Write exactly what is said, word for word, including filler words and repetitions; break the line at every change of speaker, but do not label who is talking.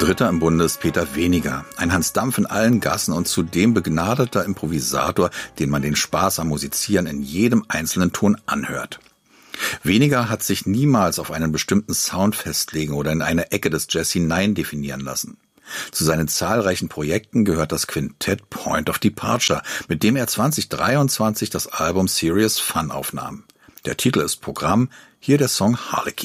Dritter im Bunde ist Peter Weniger, ein Hans Dampf in allen Gassen und zudem begnadeter Improvisator, den man den Spaß am Musizieren in jedem einzelnen Ton anhört. Weniger hat sich niemals auf einen bestimmten Sound festlegen oder in eine Ecke des Jazz hinein definieren lassen. Zu seinen zahlreichen Projekten gehört das Quintett Point of Departure, mit dem er zwanzig dreiundzwanzig das Album Serious Fun aufnahm. Der Titel ist Programm, hier der Song Harlequin.